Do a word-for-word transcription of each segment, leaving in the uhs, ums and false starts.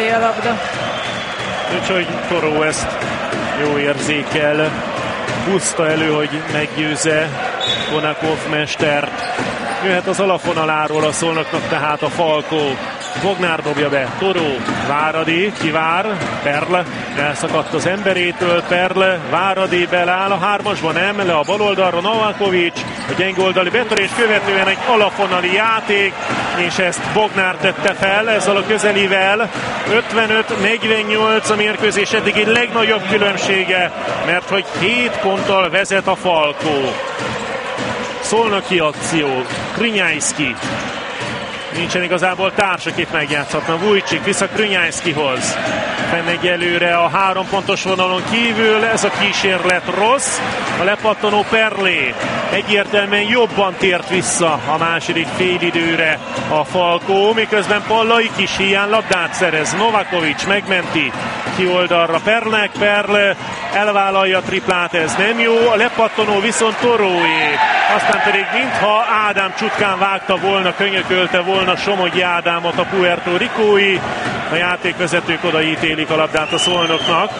felé a labda. Úgyhogy Toró ezt jó érzékel. Húzta elő, hogy meggyőzze Konakov mestert. Jöhet az alapvonaláról a Szolnoknak tehát a Falkó. Bognár dobja be, Toró, Váradi, kivár, Perle, elszakadt az emberétől, Perle, Váradi beláll a hármasban, nem, le a bal oldalra, Novakovics, a gyenge oldali betörés követően egy alapvonali játék, és ezt Bognár tette fel, ezzel a közelivel. ötvenöt negyvennyolc a mérkőzés eddigi legnagyobb különbsége, mert hogy hét ponttal vezet a Falkó. Szolnoki akció, Krinyájszki. Nincsen igazából társ, akit megjátszhatna. Vujcsik vissza Krinyájszkihoz. Fenn egyelőre a három pontos vonalon kívül, ez a kísérlet rossz. A lepattanó Perlé egyértelműen jobban tért vissza a második félidőre a Falkó, miközben Pallai kis hiány labdát szerez. Novakovics megmenti ki oldalra Perlnek, Perle elvállalja a triplát, ez nem jó, a lepattanó viszont Toróé. Aztán pedig mintha Ádám csutkán vágta volna, könyökölte volna Somogyi Ádámot a Puerto Ricói. A játékvezetők odaítélik a labdát a Szolnoknak.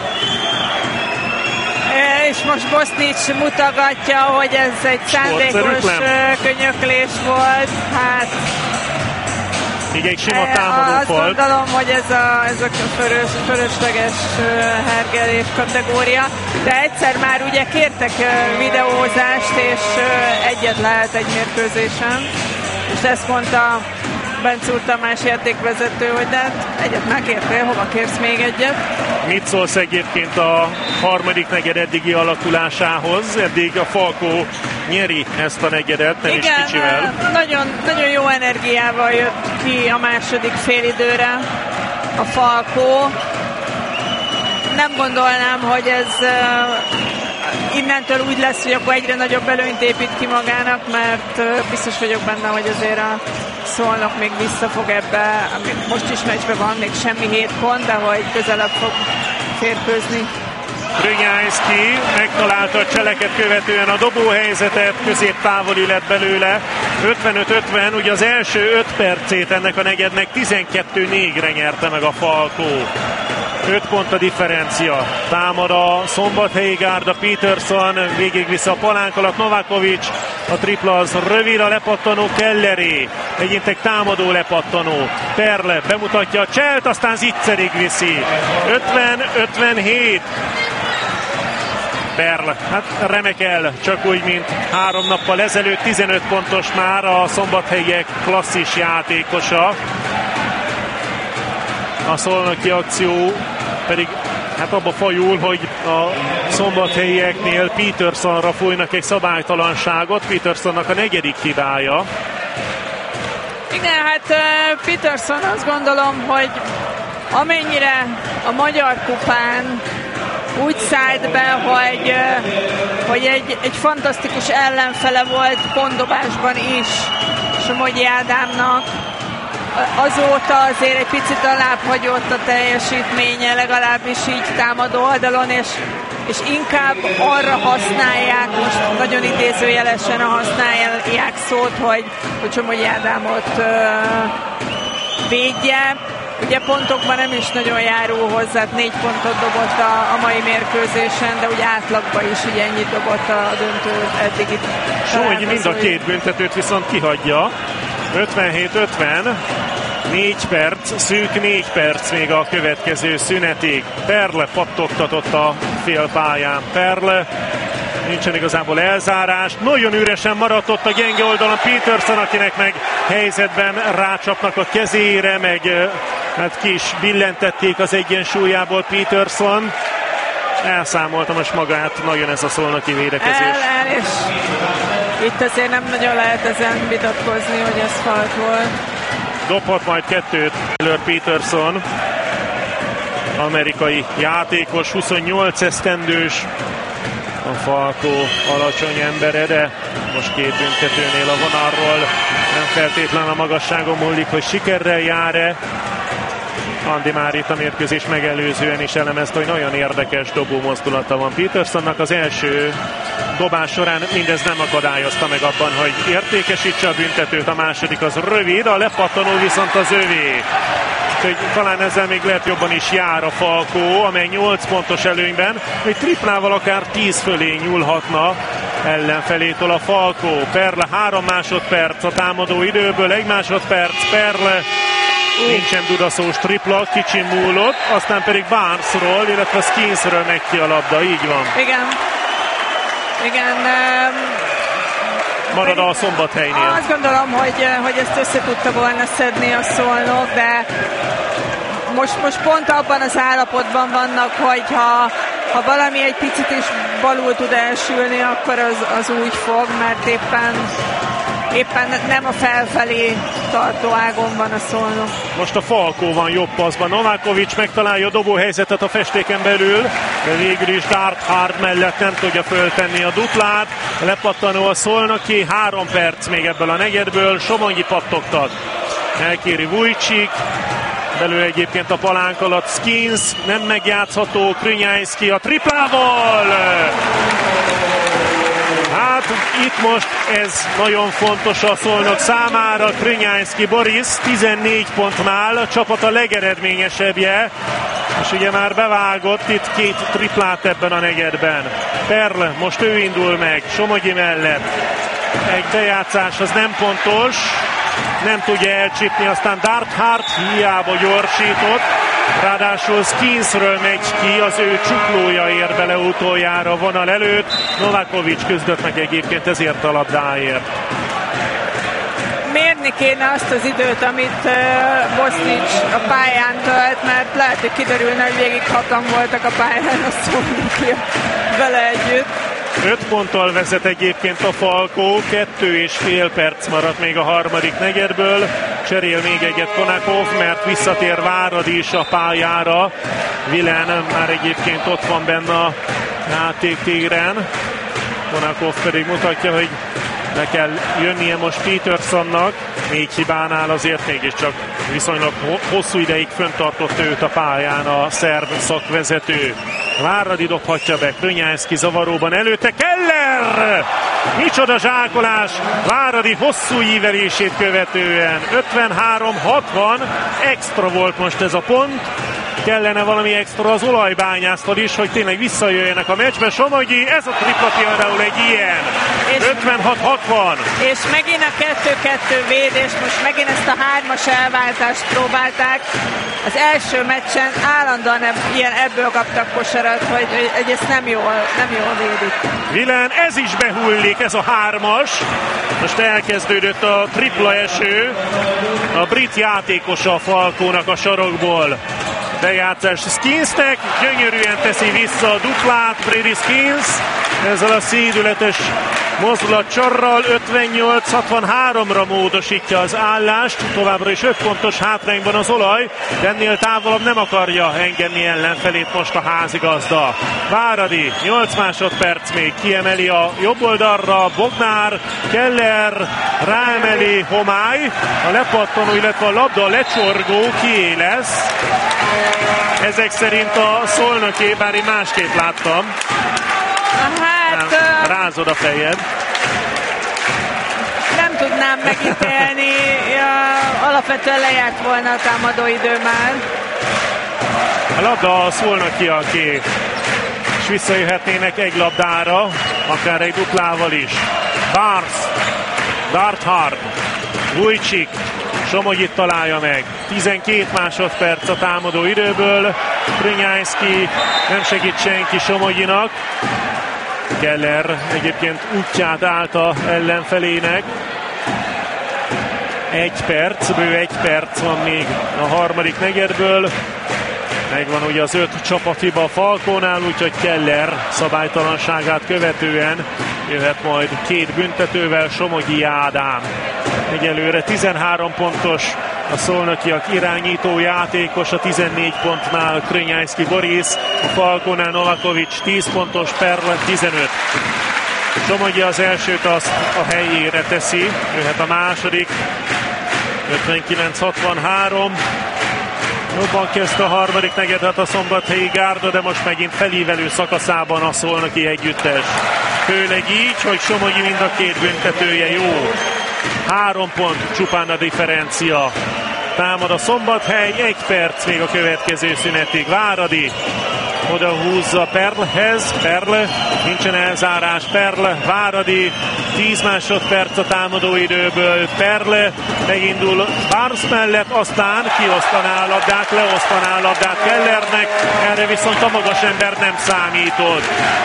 És most Bosznics mutogatja, hogy ez egy szándékos könyöklés volt. Hát így egy sima támadó azt volt. gondolom, hogy ez a, ez a fölös, fölösleges hergelés kategória. De egyszer már ugye kértek videózást, és egyet lehet egy mérkőzésen. És ezt mondta Bencúr Tamás játékvezető, hogy de egyet már kértél, hova kérsz még egyet? Mit szólsz egyébként a harmadik negyed eddigi alakulásához? Eddig a Falkó nyeri ezt a negyedet, nem igen, is kicsivel. Nagyon, nagyon jó energiával jött ki a második félidőre a Falkó. Nem gondolnám, hogy ez uh, innentől úgy lesz, hogy akkor egyre nagyobb előnyt épít ki magának, mert uh, biztos vagyok benne, hogy azért a Szolnok még vissza fog ebbe, most is meccsben van, még semmi hét pont, de hogy közelebb fog férkőzni. Krinyájszki megtalálta a cseleket követően a dobóhelyzetet, középtávoli lett belőle. ötvenöt ötven, ugye az első öt percét ennek a negyednek tizenkettő négyre nyerte meg a Falkó. öt pont a differencia. Támad a Szombathelyi Gárda, Peterson végigviszi a palánk alatt, Novakovics, a tripla az rövid, a lepattanó Kelleré, egyintek támadó lepattanó. Perle bemutatja a cselt, aztán zicserig viszi. ötven ötvenhét. Perle, hát remekel, csak úgy, mint három nappal ezelőtt, tizenöt pontos már a szombathelyiek klasszis játékosa. A szolnoki akció pedig hát abba fajul, hogy a szombathelyieknél Petersonra fújnak egy szabálytalanságot, Petersonnak a negyedik hibája. Igen, hát Peterson azt gondolom, hogy amennyire a Magyar Kupán úgy szállt be, hogy, hogy egy, egy fantasztikus ellenfele volt pontdobásban is Somogyi Ádámnak, azóta azért egy picit alább hagyott a teljesítménye, legalábbis így támadó oldalon, és, és inkább arra használják, most nagyon idézőjelesen használják szót, hogy, hogy Somogyi Ádámot uh, védje. Ugye pontokban nem is nagyon járul hozzá, négy pontot dobott a, a mai mérkőzésen, de ugye átlagban is ugye ennyit dobott a döntő eddig itt. Somogyi mind a két büntetőt viszont kihagyja. ötvenhét ötven, négy perc, szűk négy perc még a következő szünetig. Perle pattogtatott a félpályán. Perle, nincsen igazából elzárás. Nagyon üresen maradt ott a gyenge oldalon Peterson, akinek meg helyzetben rácsapnak a kezére, meg hát ki is billentették az egyensúlyából Peterson. Elszámolta most magát nagyon ez a szolnoki védekezés. El, el, és itt azért nem nagyon lehet ezen vitatkozni, hogy ez falt volt. Dobhat majd kettőt Taylor Peterson, amerikai játékos, huszonnyolc esztendős, a Falkó alacsony embere, de most két büntetőnél a vonalról nem feltétlen a magasságon múlik, hogy sikerrel jár-e. Andi már itt a mérkőzés megelőzően is elemezte, hogy nagyon érdekes dobó mozdulata van Petersonnak. Az első dobás során mindez nem akadályozta meg abban, hogy értékesítse a büntetőt, a második az rövid, a lepattanó viszont az övé. úgyhogy talán ezzel még lehet jobban is jár a Falkó, amely nyolc pontos előnyben, egy triplával akár tíz fölé nyúlhatna ellenfelétől a Falkó. Perle három másodperc a támadó időből, egy másodperc, Perle nincsen dudaszós tripla, kicsin múlott, aztán pedig Barnesról, illetve Skinsről megy ki a labda, így van. Igen. Igen. Um... Marad a Szombathelynél. Azt gondolom, hogy, hogy ezt össze tudta volna szedni a Szolnok, de most, most pont abban az állapotban vannak, hogy ha, ha valami egy picit is balul tud elsülni, akkor az, az úgy fog, mert éppen, éppen nem a felfelé tartó ágon van a Szolnok. Most a Falkó van jobb passzban. Novakovic megtalálja a dobóhelyzetet a festéken belül, de végül is Dart Hard mellett nem tudja föltenni a duplát. Lepattanó a Szolnoki, három perc még ebből a negyedből, Somonyi pattogtat. Elkéri Vujcsik, belül egyébként a palánk alatt Skins, nem megjátszható, Krünyájszki a triplával! Hát itt most ez nagyon fontos a Szolnok számára. Krünyájszki Boris tizennégy pontnál, a csapat a legeredményesebbje, és ugye már bevágott itt két triplát ebben a negyedben. Perl, most ő indul meg, Somogyi mellett. Egy bejátszás az nem pontos, nem tudja elcsípni, aztán Dart Hart hiába gyorsított, ráadásul Skinsről megy ki, az ő csuklója ér bele utoljára a vonal előtt. Novakovic küzdött meg egyébként ezért a labdáért. Mérni kéne azt az időt, amit uh, Bosnic a pályán tölt, mert lehet, hogy kiderülne, hogy végig hatan voltak a pályán, a Szolnokja vele együtt. öt ponttal vezet egyébként a Falkó, kettő és fél perc maradt még a harmadik negyedből. Cserél még egyet Konakov, mert visszatér Váradi is a pályára. Vilen már egyébként ott van benne a játéktéren. Konakov pedig mutatja, hogy le kell jönnie most Petersonnak. Négy hibánál azért mégiscsak viszonylag hosszú ideig föntartott őt a pályán a szerb szakvezető. Váradi dobhatja be, Krünyájszki zavaróban előtte, Keller! Micsoda zsákolás! Váradi hosszú ívelését követően ötvenhárom hatvan, extra volt most ez a pont. Kellene valami extra az olajbányásztól is, hogy tényleg visszajöjjenek a meccsbe. Somogyi, ez a tripla például egy ilyen. ötvenhat hatvan. És megint a kettő-kettő védés, most megint ezt a hármas elváltást próbálták. Az első meccsen állandóan ebb, ilyen ebből kaptak kosarat, hogy, hogy ezt nem jól, nem jól védik. Vilen, ez is behullik, ez a hármas. Most elkezdődött a tripla eső. A brit játékosa a Falkónak a sarokból. Bejátszás Skinsnek, gyönyörűen teszi vissza a duplát Brady Skins, ezzel a szédületes mozdulatcsorral ötvennyolc hatvanháromra módosítja az állást, továbbra is öt pontos hátrányban az olaj, de ennél távolabb nem akarja engedni ellenfelét most a házigazda. Váradi, nyolc másodperc még, kiemeli a jobb oldalra, Bognár, Keller, ráemeli Homály, a lepattanó, illetve a labda lecsorgó, kié lesz. Ezek szerint a Szolnoké, bár én másképp láttam. Hát, nem, rázod a fejed. Nem tudnám megítélni, ja, alapvetően lejárt volna a támadó idő már. A labda a Szolnokiaké, és visszajöhetnének egy labdára, akár egy duplával is. Barnes, Dart Hard, Vujcsik, Somogyit találja meg. tizenkét másodperc a támadó időből. Krünyájszki nem segít senki Somogyinak. Keller egyébként útját állta ellenfelének. Egy perc, bő egy perc van még a harmadik negyedből. Megvan ugye az öt csapathiba a Falkónál, úgyhogy Keller szabálytalanságát követően jöhet majd két büntetővel Somogyi Ádám. Egyelőre tizenhárom pontos a szolnokiak irányító játékos, a tizennégy pontnál Krünyájszki Boris, a Falkónál Novakovic tíz pontos, Perlen tizenöt. Somogyi az elsőt azt a helyére teszi, jöhet a második, ötvenkilenc hatvanhárom. Jobban kezdte a harmadik negyedet a Szombathelyi Gárda, de most megint felívelő szakaszában a szolnoki együttes. Főleg így, hogy Somogyi mind a két büntetője jó. Három pont csupán a differencia. támad a Szombathely, egy perc még a következő szünetig. Váradi oda húzza Perlhez, Perl, nincsen elzárás, Perl, Váradi, tíz másodperc a támadóidőből, Perl megindul Barnes mellett, aztán kiosztaná a labdát, leosztaná a labdát Kellernek, erre viszont a magas ember nem számított.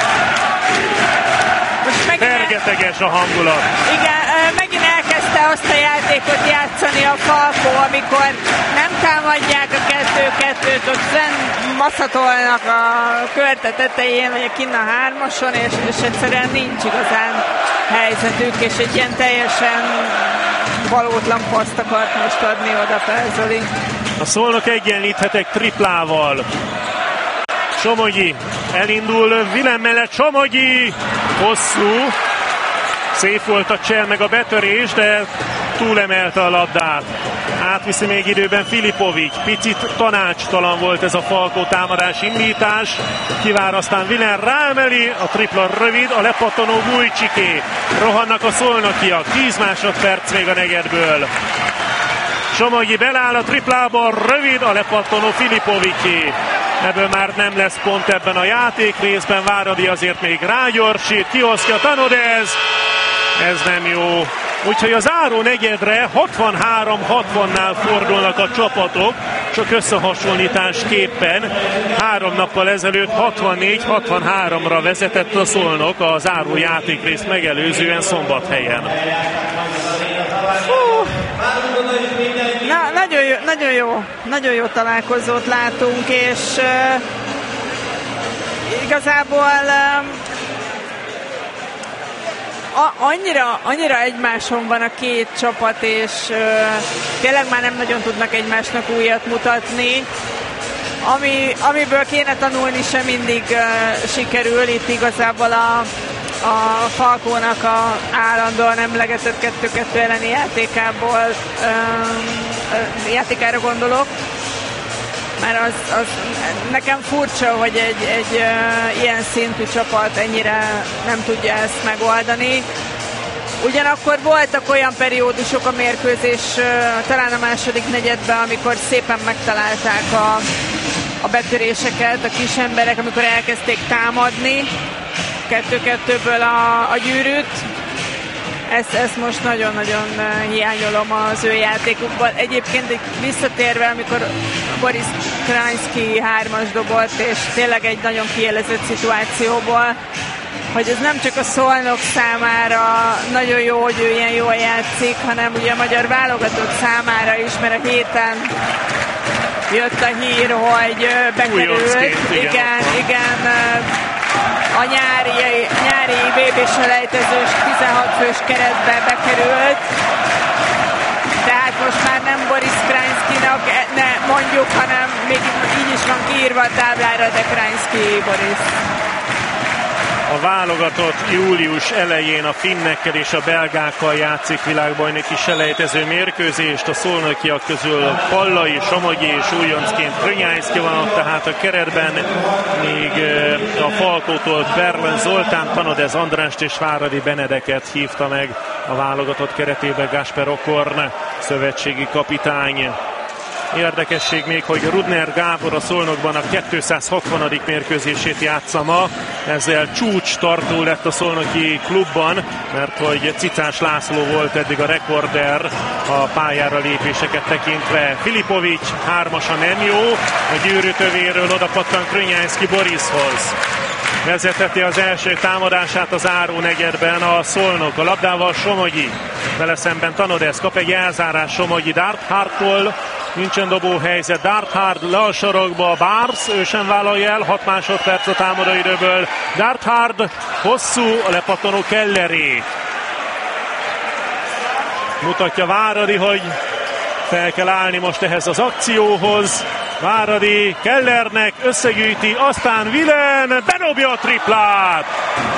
Fergeteges a hangulat. Igen, megint elkezdte azt a játékot játszani a Falkó, amikor nem támadják a kettő-kettőt, ott zen maszatolnak a körte tetején, vagy a kinn a hármason, és, és egyszerűen nincs igazán helyzetük, és egy ilyen teljesen valótlan paszt akart most adni oda Zoli. A Szolnok egyenlíthet egy triplával. Somogyi elindul Vilem mellett, Somogyi hosszú, szép volt a csel meg a betörés, de túlemelte a labdát. Átviszi még időben Filipovic, picit tanácstalan volt ez a Falkó támadás indítás, kivár aztán Vilem, ráemeli, a tripla rövid, a lepattanó Vujcsiké, rohannak a szolnokiak, tíz másodperc még a negyedből. Somogyi beláll a triplába, rövid, a lepattanó Filipovické. Ebből már nem lesz pont ebben a játékrészben, Váradi azért még rágyorsít, kiosztja Tanodez, ez nem jó. Úgyhogy az záró negyedre hatvanhárom hatvannál fordulnak a csapatok, csak összehasonlításképpen három nappal ezelőtt hatvannégy hatvanháromra vezetett a Szolnok a záró játékrész megelőzően Szombathelyen. Uh, na, nagyon, jó, nagyon jó, nagyon jó találkozót látunk, és uh, igazából uh, a, annyira, annyira egymáson van a két csapat, és uh, tényleg már nem nagyon tudnak egymásnak újat mutatni. Ami, amiből kéne tanulni, sem mindig uh, sikerül. Itt igazából a, a Falkónak a állandóan emlegetett kettő-kettő elleni játékából uh, játékára gondolok. Mert az, az nekem furcsa, hogy egy, egy uh, ilyen szintű csapat ennyire nem tudja ezt megoldani. Ugyanakkor voltak olyan periódusok a mérkőzés, uh, talán a második negyedben, amikor szépen megtalálták a, a betöréseket, a kis emberek, amikor elkezdték támadni kettő-kettőből a, a gyűrűt. Ezt, ezt most nagyon-nagyon hiányolom az ő játékukban. Egyébként visszatérve, amikor Boris Krajnszky hármas dobott, és tényleg egy nagyon kielezett szituációból, hogy ez nem csak a Szolnok számára nagyon jó, hogy ő ilyen jól játszik, hanem ugye a magyar válogatott számára is, mert a héten jött a hír, hogy bekerült. igen, igen, igen a nyári, nyári vé bé-selejtezős tizenhat fős keretbe bekerült. Tehát most már nem Boris Krajnszkynak ne mondjuk, hanem még így is van kiírva a táblára, de Krajnszky Boris. A válogatott július elején a finnekkel és a belgákkal játszik világbajnoki selejtező mérkőzést. A szolnokiak közül Pallai, Somogyi és újoncként Krönyájszki van ott tehát a keretben, míg a Falkótól Berlen Zoltán, Tanodez Andrást és Váradi Benedeket hívta meg a válogatott keretébe Gáspár Okorn, szövetségi kapitány. Érdekesség még, hogy Rudner Gábor a Szolnokban a kétszázhatvanadik mérkőzését játsza ma, ezzel csúcs tartó lett a szolnoki klubban, mert hogy Cicás László volt eddig a rekorder a pályára lépéseket tekintve. Filipovic hármasa nem jó, a gyűrűtövéről oda pattan Krönyájszki Borishoz. Vezeteti az első támadását az záró negyedben a Szolnok. A labdával Somogyi, vele szemben Tanodez, kap egy elzárás Somogyi Darthardtól, nincsen dobó helyzet, Darthard le a sarokba, Bars, ő sem vállalja el, hat másodperc a támadóidőből, Darthard hosszú, a lepattanó Kelleré. Mutatja Váradi, hogy fel kell állni most ehhez az akcióhoz. Váradi Kellernek összegyűjti, aztán Vilem bedobja a triplát.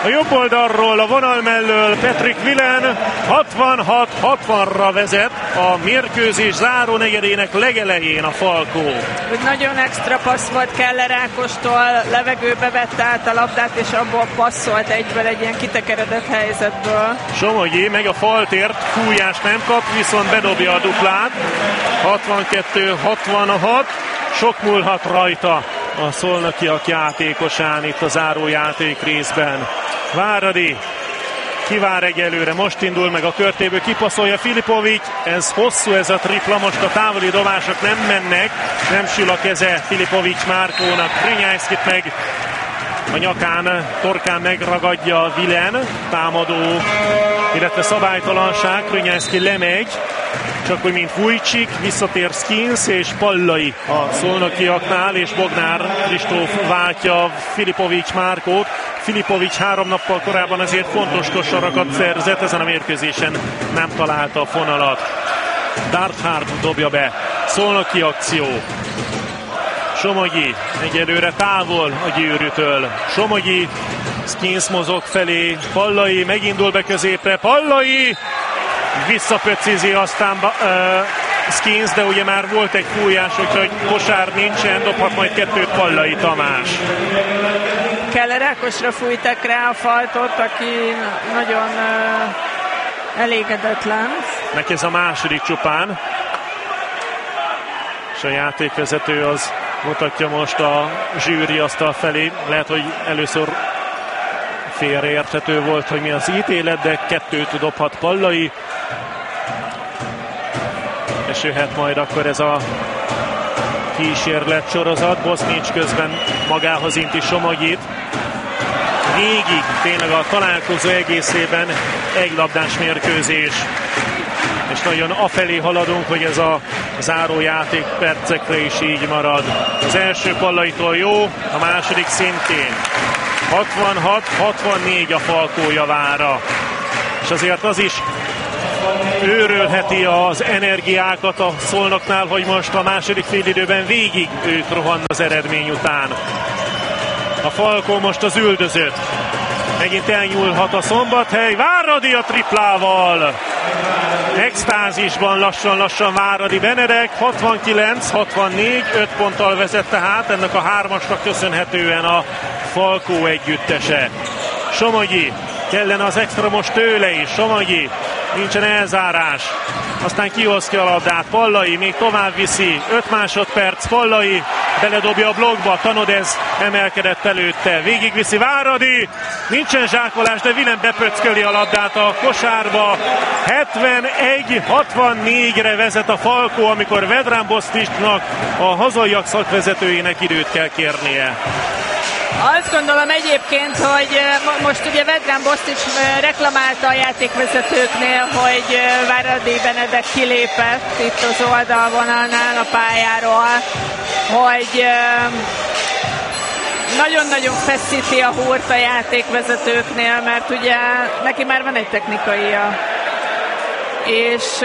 A jobb oldalról, a vonal mellől Patrick Willen hatvanhat hatvanra vezet a mérkőzés záró negyedének legelején a Falkó. Úgy nagyon extra passz volt Keller Ákostól, levegőbe vette át a labdát, és abból passzolt egyből egy ilyen kitekeredett helyzetből. Somogyi meg a faltért fújást nem kap, viszont bedobja a duplát. hatvankettő hatvanhat, sok múlhat rajta a szolnokiak játékosán itt a zárójáték részben. Váradi kivár egyelőre, most indul meg a körtéből, kipaszolja Filipovics, ez hosszú ez a tripla, most a távoli dobások nem mennek, nem sül a keze Filipovics Márkónak, Krinyászkit meg a nyakán, torkán megragadja Willen, támadó, illetve szabálytalanság, Krinyászki lemegy, csak úgy, mint Vujcsik, visszatér Skins és Pallai a szolnokiaknál, és Bognár Kristóf váltja Filipovics Márkót. Filipovics három nappal korábban ezért fontos kosarakat szerzett, ezen a mérkőzésen nem találta a fonalat. Darthard dobja be, szolnoki akció. Somogyi egyelőre távol a gyűrűtől. Somogyi, Skins mozog felé, Pallai megindul be középre, Pallai visszapöcizi, aztán uh, Skins, de ugye már volt egy fújás, úgyhogy kosár nincsen, dobhat majd kettőt Pallai Tamás. Keller Ákosra fújtak rá a faltot, aki nagyon uh, elégedetlen. Neki ez a második csupán. És a játékvezető az mutatja most a zsűri asztal felé. Lehet, hogy először félreérthető volt, hogy mi az ítélet, de kettőt dobhat Pallai. És jöhet majd akkor ez a kísérlet sorozat. Bosznics közben magához inti Somogyit. Végig tényleg a találkozó egészében egy labdás mérkőzés. És nagyon afelé haladunk, hogy ez a zárójáték percekre is így marad. Az első Pallaitól jó, a második szintén. hatvanhat hatvannégy a Falkó javára. És azért az is őrölheti az energiákat a Szolnoknál, hogy most a második félidőben végig ők rohan az eredmény után. A Falkó most az üldözött. Megint elnyúlhat a Szombathely. Váradi a triplával. Extázisban lassan-lassan Váradi Benedek. hatvankilenc hatvannégy, öt ponttal vezet tehát. Ennek a hármasnak köszönhetően a Falkó együttese. Somogyi. Kellene az extra most tőle is. Somogyi. Nincsen elzárás. Aztán kiosztja a labdát. Pallai még tovább viszi. öt másodperc. Pallai beledobja a blokkba. Tanodez emelkedett előtte. Végigviszi Váradi. Nincsen zsákolás, de Willen bepöcköli a labdát a kosárba. hetvenegy hatvannégyre vezet a Falkó, amikor Vedran Bosznicsnak, a hazaiak szakvezetőjének időt kell kérnie. Azt gondolom egyébként, hogy most ugye Vedran Bosznics reklamálta a játékvezetőknél, hogy Váradi Benedek kilépett itt az oldalvonalnál a pályáról, hogy nagyon-nagyon feszíti a húrt a játékvezetőknél, mert ugye neki már van egy technikaija. És uh,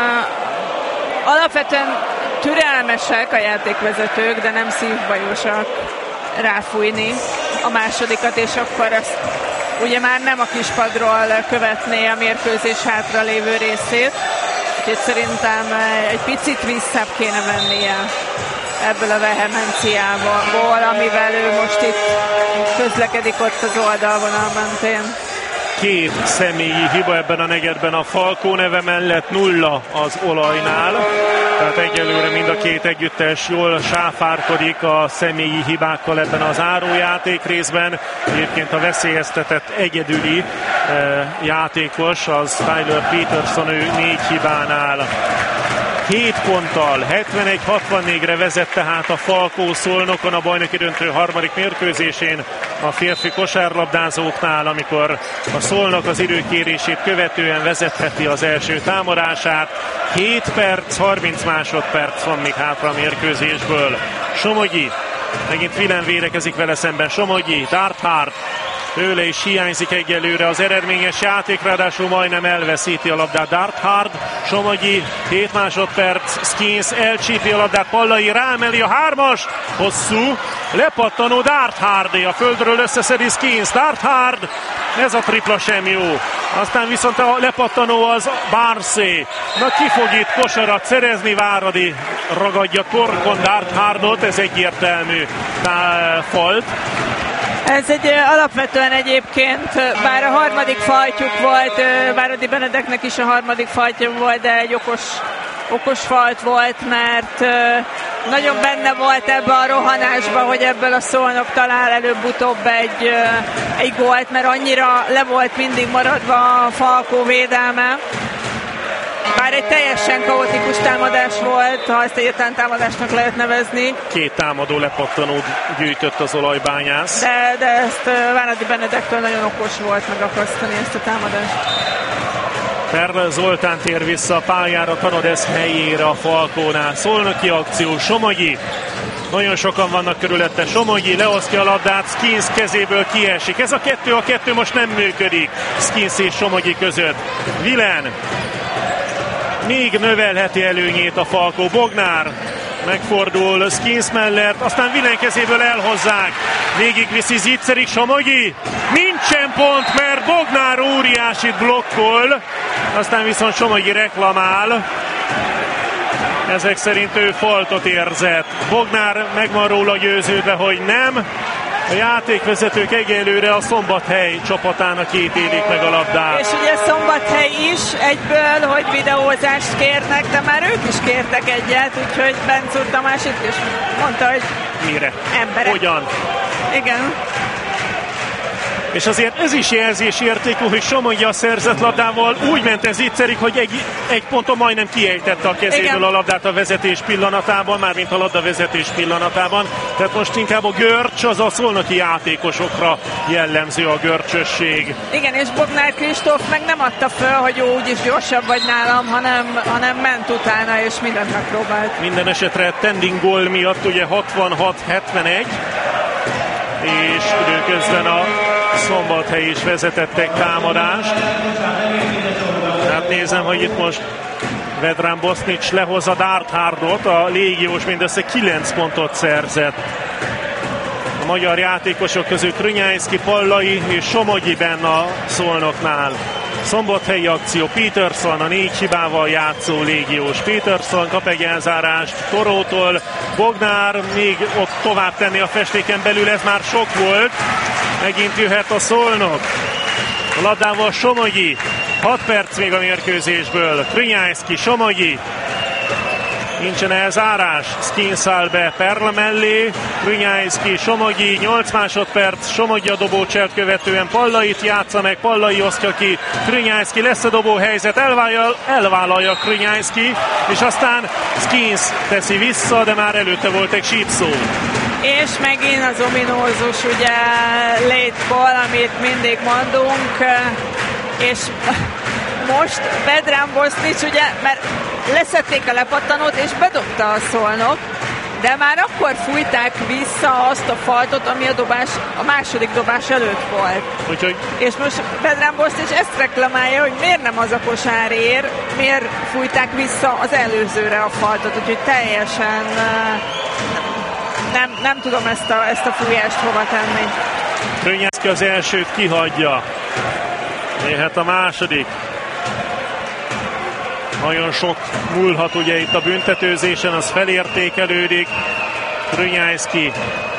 alapvetően türelmesek a játékvezetők, de nem szívbajosak ráfújni a másodikat, és akkor ezt ugye már nem a kispadról követné a mérkőzés hátra lévő részét. Úgyhogy szerintem egy picit visszább kéne vennie ebből a vehemenciából, amivel ő most itt közlekedik ott az oldalvonal mentén. Két személyi hiba ebben a negyedben a Falkó neve mellett, nulla az olajnál. Tehát egyelőre mind a két együttes jól sáfárkodik a személyi hibákkal ebben az zárójáték részben. Egyébként a veszélyeztetett egyedüli eh, játékos az Tyler Peterson, ő négy hibánál. hét ponttal hetvenegy hatvannégyre vezet tehát a Falkó Szolnokon a bajnoki döntő harmadik mérkőzésén a férfi kosárlabdázóknál, amikor a Szolnok az időkérését követően vezetheti az első támadását. hét perc, harminc másodperc van még hátra a mérkőzésből. Somogyi, megint Willen védekezik vele szemben. Somogyi, Darthard, tőle is hiányzik egyelőre az eredményes játék, ráadásul majdnem elveszíti a labdát Darthard. Somogyi, hét másodperc, Skins elcsípi a labdát, Pallai rámeli a hármas, hosszú, lepattanó Darthardé, a földről összeszedi Skins, Darthard Ez a tripla sem jó. Aztán viszont a lepattanó az Barnsley. Na ki fog itt kosarat szerezni? Váradi ragadja torkon Darthardot, ez egyértelmű tá- falt. Ez egy alapvetően egyébként, bár a harmadik fajtjuk volt, Váradi Benedeknek is a harmadik fajtja volt, de egy okos, okos falt volt, mert nagyon benne volt ebbe a rohanásba, hogy ebből a Szolnok talál előbb-utóbb egy, egy gólt, mert annyira le volt mindig maradva a Falkó védelme. Bár egy teljesen kaotikus támadás volt, ha ezt egyetlen támadásnak lehet nevezni. Két támadó lepattanót gyűjtött az olajbányász. De, de ezt Váradi Benedektől nagyon okos volt megakasztani ezt a támadást. Perl Zoltán tér vissza a pályára, Tanodesz helyére a Falkónál. Szolnoki akció, Somogyi. Nagyon sokan vannak körülötte. Somogyi leosztja a labdát, Skins kezéből kiesik. Ez a kettő a kettő most nem működik Skins és Somogyi között. Vilen még növelheti előnyét a Falkó. Bognár megfordul Skins mellett, aztán Vilen kezéből elhozzák. Végigviszi Zicserik, Somogyi. Nincsen pont, mert Bognár óriásit blokkol. Aztán viszont Somogyi reklamál. Ezek szerint ő faltot érzett. Bognár meg van róla győződve, hogy nem. A játékvezetők egyelőre a Szombathely csapatának ítélik meg a labdát. És ugye Szombathely is egyből, hogy videózást kérnek, de már ők is kértek egyet, úgyhogy Bencúr Tamás itt is mondta, hogy mire? Emberek. Hogyan? Igen. És azért ez is jelzésértékű, hogy Somogyi a szerzett labdával úgy ment ez Zicserik, hogy egy, egy ponton majdnem kiejtette a kezéből Igen. a labdát a vezetés pillanatában, mármint a labda vezetés pillanatában. Tehát most inkább a görcs, az a szolnoki játékosokra jellemző a görcsösség. Igen, és Bognár Kristóf meg nem adta föl, hogy jó, úgyis gyorsabb vagy nálam, hanem, hanem ment utána, és mindent megpróbált. Minden esetre tending gól miatt ugye hatvanhat hetvenegy, és időközben a Szombathely is vezetett egy támadást. Hát nézem, hogy itt most Vedran Bosnic lehozza Darthardot, a légiós mindössze kilenc pontot szerzett. A magyar játékosok közül Krünyájszki, Pallai és Somogyi benne a Szolnoknál. Szombathelyi akció, Peterson a négy hibával játszó légiós. Peterson kap egy elzárást Torótól, Bognár még ott tovább tenni a festéken belül, ez már sok volt. Megint jöhet a Szolnok. A labdával Somogyi. hat perc még a mérkőzésből. Krünyájszki, Somogyi. Nincsen elzárás. Skins áll be Perl mellé. Krünyájszki, Somogyi. nyolc másodperc. Somogyi a dobócselt követően Pallait játsza meg. Pallai osztja ki. Krünyájszki, lesz a dobó helyzet. Elvállalja, elvállalja Krünyájszki. És aztán Skins teszi vissza, de már előtte volt egy sípszó. És megint az ominózus, ugye, late ball, amit mindig mondunk, és most Vedran Bosnic, ugye, mert leszették a lepattanót, és bedobta a Szolnok, de már akkor fújták vissza azt a faltot, ami a dobás, a második dobás előtt volt. Úgyhogy... És most Vedran Bosnic ezt reklamálja, hogy miért nem az a kosár ér, miért fújták vissza az előzőre a faltot, úgyhogy teljesen... Nem, nem tudom ezt a, ezt a fújást hova tenni. Krünyászki az elsőt kihagyja. Jöhet a második. Nagyon sok múlhat ugye itt a büntetőzésen, az felértékelődik. Krünyászki.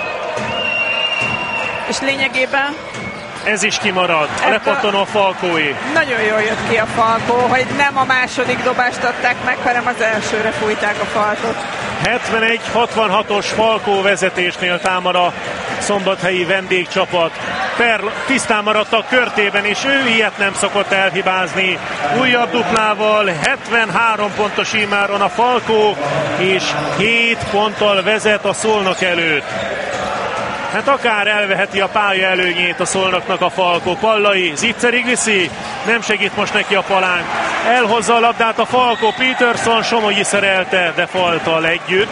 És lényegében... Ez is kimarad. A lepattanó a Falkóé. Nagyon jól jött ki a Falkó, hogy nem a második dobást adták meg, hanem az elsőre fújták a faltot. hetvenegy hatvanhatos Falkó vezetésnél támad a szombathelyi vendégcsapat. Perl tisztán maradt a körtében, és ő ilyet nem szokott elhibázni. Újabb duplával hetvenhárom pontos immáron a Falkó, és hét ponttal vezet a Szolnok előtt. Hát akár elveheti a pálya előnyét a Szolnoknak a Falkó. Pallai, Zicserig viszi, nem segít most neki a palánk. Elhozza a labdát a Falkó, Peterson, Somogyi szerelte, de falttal együtt.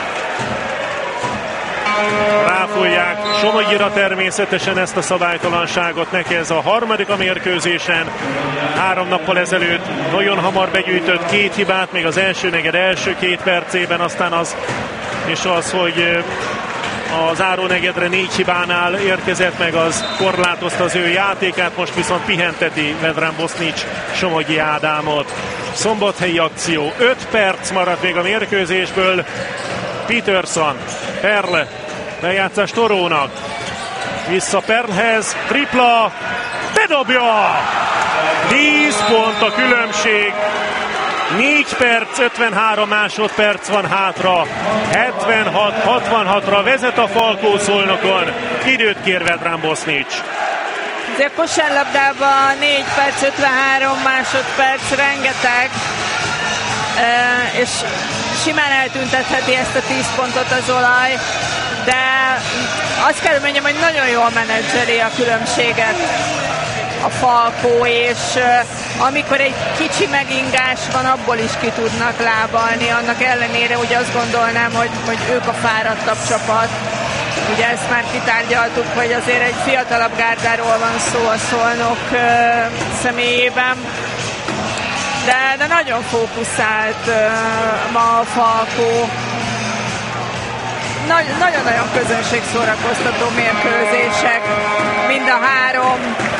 Ráfújják Somogyira természetesen ezt a szabálytalanságot, neki ez a harmadik a mérkőzésen. Három nappal ezelőtt nagyon hamar begyűjtött két hibát, még az első neged első két percében, aztán az és az, hogy az zárónegyedre négy hibánál érkezett meg, az korlátozta az ő játékát, most viszont pihenteti Vedran Bosnic Somogyi Ádámot. Szombathelyi akció, öt perc maradt még a mérkőzésből. Peterson, Perle, bejátszás Torónak, vissza Perlhez, tripla, bedobja! tíz pont a különbség, négy perc, ötvenhárom másodperc van hátra, hetvenhat hatvanhatra vezet a Falkó Szolnokon, időt kér Vedran Bosnic. Azért kosárlabdában négy perc, ötvenhárom másodperc, rengeteg, és simán eltüntetheti ezt a tíz pontot az Olaj, de azt kell mondjam, hogy nagyon jól menedzseri a különbséget a Falkó, és amikor egy kicsi megingás van, abból is ki tudnak lábalni, annak ellenére, hogy azt gondolnám, hogy, hogy ők a fáradtabb csapat. Ugye ezt már kitárgyaltuk, hogy azért egy fiatalabb gárdáról van szó a Szolnok uh, személyében, de, de nagyon fókuszált uh, ma a Falkó. Nagy, nagyon-nagyon közönségszórakoztató mérkőzések, mind a három.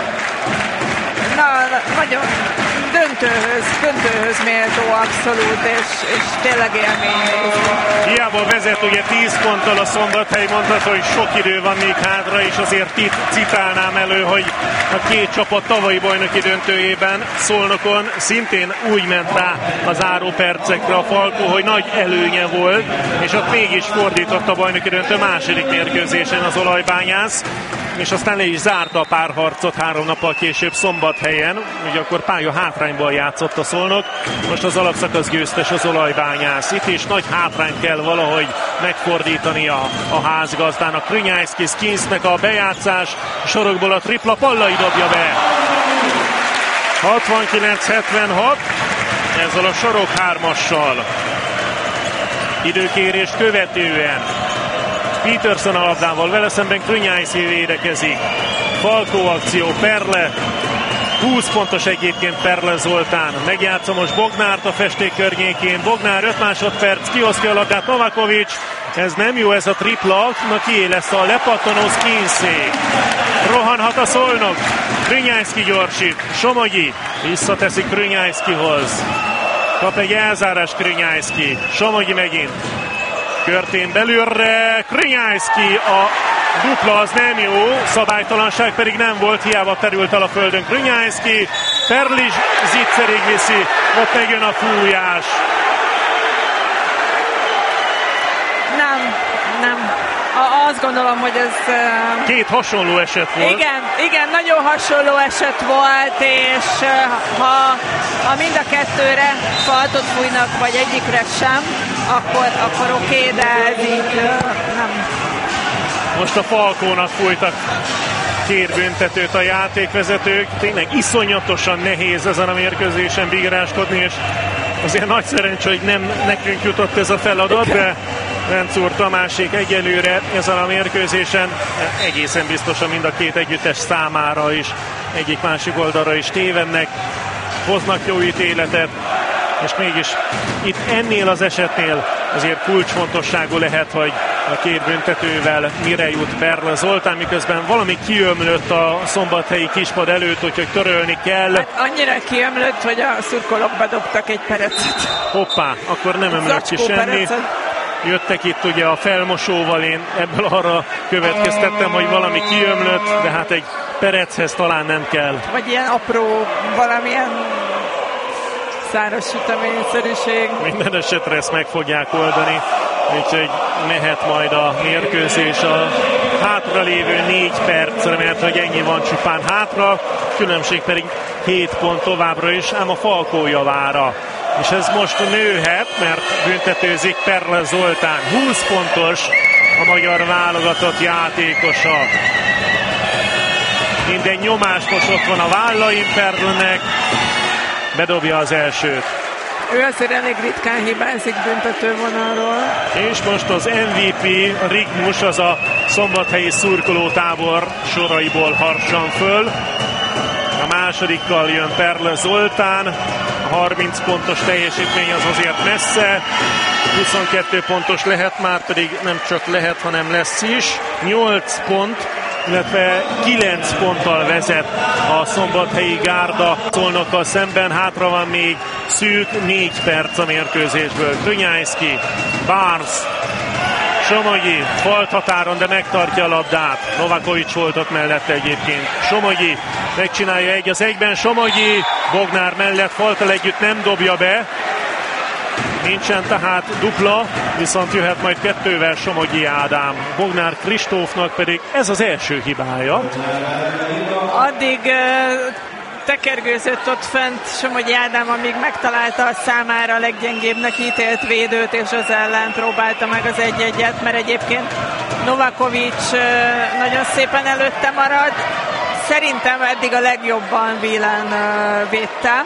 Na, nagyon döntőhöz, döntőhöz méltó abszolút, és, és tényleg élmény. Hiába vezet ugye tíz ponttal a Szombathely, mondható, hogy sok idő van még hátra, és azért itt citálnám elő, hogy a két csapat tavalyi bajnoki döntőjében Szolnokon szintén úgy ment rá a záró percekre a Falkó, hogy nagy előnye volt, és ott mégis fordított a bajnoki döntő második mérkőzésen az Olajbányász, és aztán le is zárta a párharcot három nappal később Szombathelyen, ugye akkor pálya hátrányból játszott a Szolnok, most az alapszakasz győztes az Olajbányász. Itt is nagy hátrányt kell valahogy megfordítani a, a házgazdának. Krünyájszki, Skinsnek a bejátszás, sorokból a tripla, Pallai dobja be. hatvankilenc hetvenhat, ezzel a sorok hármassal. Időkérést követően Peterson a labdával, vele szemben Krünyájszki védekezik. Falkó akció, Perle, húsz pontos egyébként Perle Zoltán. Megjátsza most Bognárt a festék környékén. Bognár öt másodperc, kiosztja a labdát Novakovics. Ez nem jó, ez a tripla. Na kié lesz a lepattanó, Skinsé. Rohanhat a Szolnok. Krünyájszki gyorsít. Somogyi visszateszi Krünyájszkihoz. Kap egy elzárás Krünyájszki. Somogyi megint. Körtén belülre, Krünyájszki, a dupla az nem jó, szabálytalanság pedig nem volt, hiába terült el a földön Krünyájszki, Perlis zicserig viszi, ott megjön a fújás. Nem, nem. A, azt gondolom, hogy ez... Uh... Két hasonló eset volt. Igen, igen, nagyon hasonló eset volt, és uh, ha, ha mind a kettőre faltot fújnak, vagy egyikre sem, akkor, akkor oké, okay, de ez így uh, nem. Most a Falkónak fújtak két büntetőt a játékvezetők. Tényleg iszonyatosan nehéz ezen a mérkőzésen bíráskodni, és azért nagy szerencsé, hogy nem nekünk jutott ez a feladat, de Rencúr Tamásék egyelőre ezen a mérkőzésen egészen biztosan mind a két együttes számára is, egyik-másik oldalra is tévednek, hoznak jó ítéletet, és mégis itt ennél az esetnél azért kulcsfontosságú lehet, hogy a két büntetővel mire jut Perle Zoltán, miközben valami kiömlött a szombathelyi kispad előtt, úgyhogy törölni kell. Hát annyira kiömlött, hogy a szurkolók bedobtak egy perecet. Hoppá, akkor nem ömlött ki semmi. Jöttek itt ugye a felmosóval, én ebből arra következtettem, hogy valami kiömlött, de hát egy perechez talán nem kell. Vagy ilyen apró, valamilyen száraz süteményszerűség. Minden esetre ezt meg fogják oldani, úgyhogy mehet majd a mérkőzés a hátralévő négy percre, mert hogy ennyi van csupán hátra, különbség pedig hét pont továbbra is, ám a Falkó javára. És ez most nőhet, mert büntetőzik Perle Zoltán. húsz pontos a magyar válogatott játékosa. Minden nyomás most ott van a vállain Perlenek. Bedobja az elsőt. Ő azért elég ritkán hibázik büntetővonalról. És most az em vé pé Rigmus, az a szombathelyi szurkolótábor soraiból harsan föl. A másodikkal jön Perle Zoltán. A harminc pontos teljesítmény az azért messze. huszonkettő pontos lehet, már pedig nem csak lehet, hanem lesz is. nyolc pont, illetve kilenc ponttal vezet a Szombathelyi Gárda Szolnokkal szemben. Hátra van még szűk négy perc a mérkőzésből. Krünyájszki, Barnes, Somogyi falt határon, de megtartja a labdát. Novakovics volt ott mellette egyébként. Somogyi megcsinálja egy az egyben. Somogyi Bognár mellett faltal együtt nem dobja be. Nincsen tehát dupla, viszont jöhet majd kettővel Somogyi Ádám. Bognár Kristófnak pedig ez az első hibája. Addig uh, tekergőzött ott fent Somogyi Ádám, amíg megtalálta a számára a leggyengébbnek ítélt védőt, és az ellen próbálta meg az egy-egyet, mert egyébként Novakovics uh, nagyon szépen előtte marad. Szerintem eddig a legjobban Whelan uh, védte.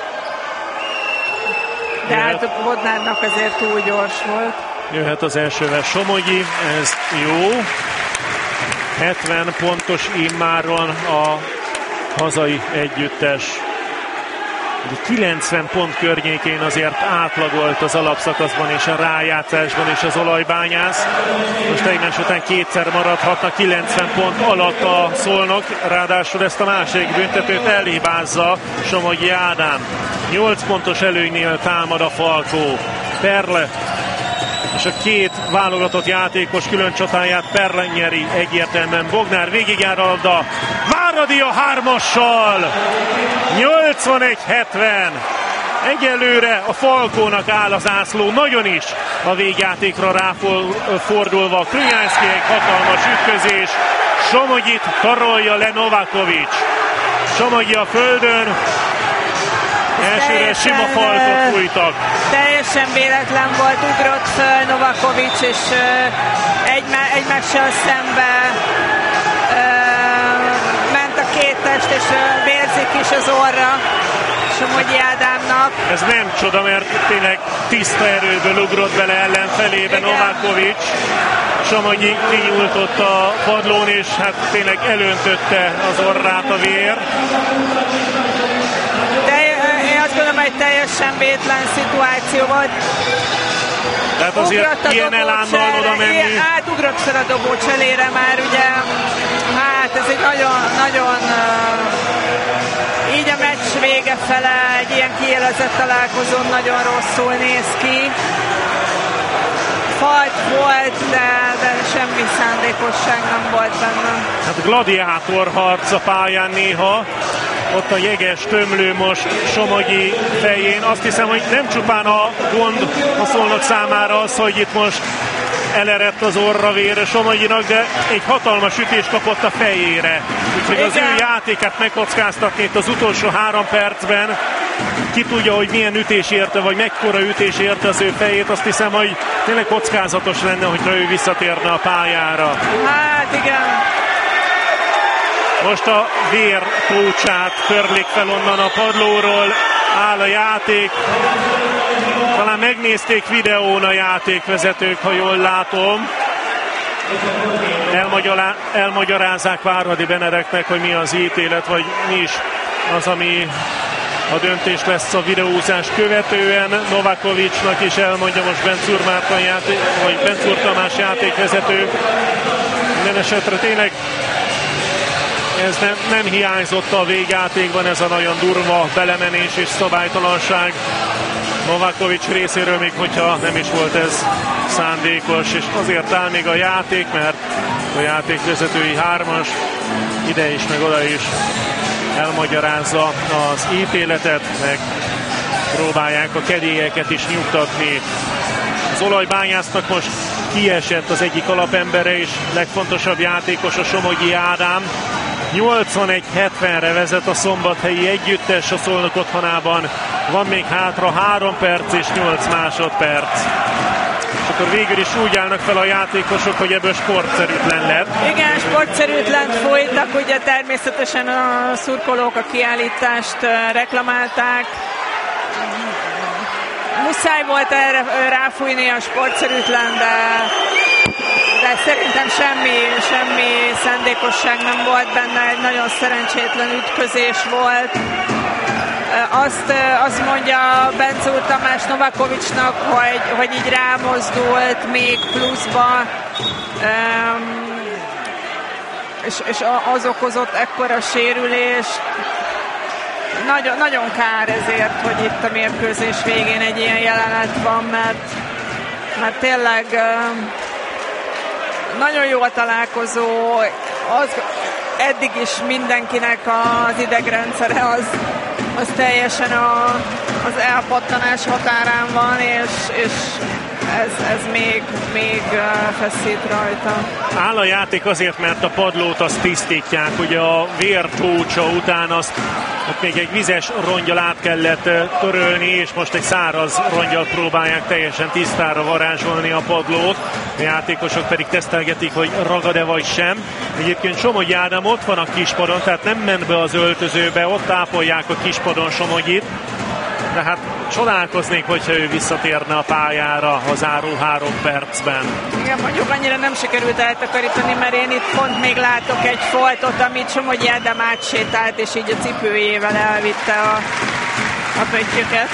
De hát Bodnárnak azért túl gyors volt. Jöhet az elsővel Somogyi, ez jó. hetven pontos immáron a hazai együttes. kilencven pont környékén azért átlagolt az alapszakaszban és a rájátszásban és az Olajbányász. Most egymás után kétszer maradhatna kilencven pont alatt a Szolnok, ráadásul ezt a másik büntetőt elhibázza Somogyi Ádám. nyolc pontos előnynél támad a Falkó. Perle és a két válogatott játékos külön csatáját Perle nyeri egyértelműen. Bognár végigjár a labda. Váradi a hármassal! nyolcvanegy hetven. Egyelőre a Falkónak áll az ászló, nagyon is a végjátékra ráfordulva. Krünyászki egy hatalmas ütközés. Somogyit tarolja le Novakovics. Somogyi a földön. Elsőre sima faltot fújtak. Teljesen véletlen volt, ugrott föl Novakovics, és uh, egy, egymással szembe uh, ment a két test, és uh, vérzik is az orra Somogyi Ádámnak. Ez nem csoda, mert tényleg tiszta erőből ugrott bele ellenfelébe Novakovics. Somogyi kinyújtott a padlón, és hát tényleg elöntötte az orrát a vér. Azt gondolom, egy teljesen vétlen szituáció volt. Tehát azért ilyen elánnal oda menni. Hát ugrott fel a dobó cselére már, ugye, hát ez egy nagyon, nagyon uh, így a meccs vége fele, egy ilyen kiélezett találkozón nagyon rosszul néz ki. Falt volt, de, de semmi szándékosság nem volt benne. Hát gladiátor harc a pályán néha. Ott a jeges tömlő most Somogyi fején. Azt hiszem, hogy nem csupán a gond a Szolnok számára az, hogy itt most elerett az orra vére Somogyinak, de egy hatalmas ütést kapott a fejére. Úgyhogy az ő játékát megkockáztatni itt az utolsó három percben. Ki tudja, hogy milyen ütés érte, vagy mekkora ütés érte az ő fejét. Azt hiszem, hogy tényleg kockázatos lenne, hogyha ő visszatérne a pályára. Hát igen. Most a vér tócsát törlik fel onnan a padlóról, áll a játék. Talán megnézték videón a játékvezetők, ha jól látom. Elmagyará- elmagyarázzák Váradi Benedeknek, hogy mi az ítélet, vagy mi is az, ami a döntés lesz a videózás követően. Novakovicsnak is elmondja most Bencúr Márton játék, vagy Bencúr Tamás játékvezető. Minden esetre tényleg ez nem, nem hiányzott a végjátékban, ez a nagyon durva belemenés és szabálytalanság Novakovics részéről, még hogyha nem is volt ez szándékos, és azért áll még a játék, mert a játékvezetői hármas ide is, meg oda is elmagyarázza az ítéletet, meg próbálják a kedélyeket is nyugtatni. Az Olajbányásznak most kiesett az egyik alapembere, és legfontosabb játékos a Somogyi Ádám. nyolcvanegy hetvenre vezet a szombathelyi együttes a Szolnok otthonában. Van még hátra három perc és nyolc másodperc. És akkor végül is úgy állnak fel a játékosok, hogy ebből sportszerűtlen lett. Igen, sportszerűtlen folytak, ugye természetesen a szurkolók a kiállítást reklamálták. Muszáj volt erre ráfújni a sportszerűtlen, de, de szerintem semmi, semmi szándékosság nem volt benne, egy nagyon szerencsétlen ütközés volt. azt, azt mondja Bencúr Tamás Novakovicsnak, hogy, hogy így rámozdult még pluszba, um, és, és az okozott ekkora sérülést. Nagyon, nagyon kár ezért, hogy itt a mérkőzés végén egy ilyen jelenet van, mert, mert tényleg um, nagyon jó a találkozó, az, eddig is mindenkinek az idegrendszere az, az teljesen a, az elpattanás határán van, és, és ez, ez még, még feszít rajta. Áll a játék azért, mert a padlót azt tisztítják, ugye a vértócsa után azt hát még egy vizes rongyal át kellett törölni, és most egy száraz rongyal próbálják teljesen tisztára varázsolni a padlót. A játékosok pedig tesztelgetik, hogy ragad-e vagy sem. Egyébként Somogyi Ádám ott van a kispadon, tehát nem ment be az öltözőbe, ott tápolják a kispadon Somogyit. De hát csodálkoznék, hogyha ő visszatérne a pályára a záró három percben. Igen, mondjuk annyira nem sikerült eltakarítani, mert én itt pont még látok egy foltot, amit Somogyi Ádám átsétált, és így a cipőjével elvitte a, a pöttyöket.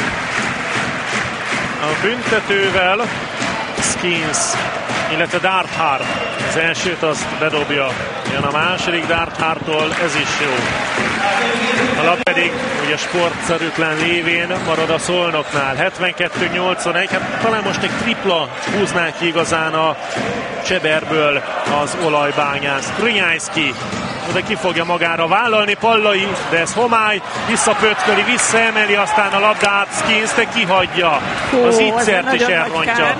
A büntetővel Skins, illetve Darthard. Az elsőt azt bedobja. Jön a második Darthardtól, ez is jó. A lap pedig ugye sportszerűtlen lévén marad a Szolnoknál. hetvenkettő nyolcvanegy, hát talán most egy tripla húznák ki igazán a Cseberből az olajbányász. Krnyájszki oda ki fogja magára vállalni, Pallai, de ez homály, visszapötköli, visszaemeli, aztán a labdát Skins, de kihagyja. Hú, az ígyszert is elrontja.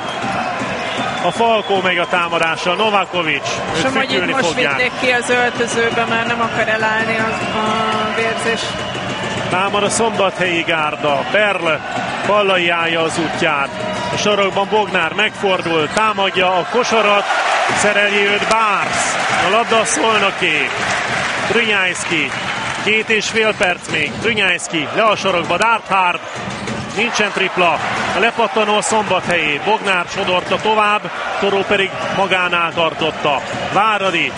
A Falkó meg a támadással, Novakovics, őt függölni most fogják. vitték ki az öltözőbe, mert nem akar elállni az a vérzés. Támad a Szombathelyi gárda, Perl Pallai állja az útját. A sarokban Bognár megfordul, támadja a kosarat, szereli őt Bársz. A labda a Szolnoké. Krnyájszki, két és fél perc még. Krnyájszki le a sarokba, Darthard. Nincsen tripla, a lepattanó a Szombathelyé, Bognár sodorta tovább, Toró pedig magánál tartotta. Váradi,